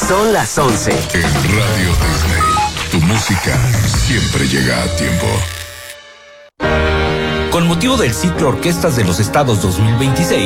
Son las 11. En Radio Disney, tu música siempre llega a tiempo. Con motivo del ciclo Orquestas de los Estados 2026,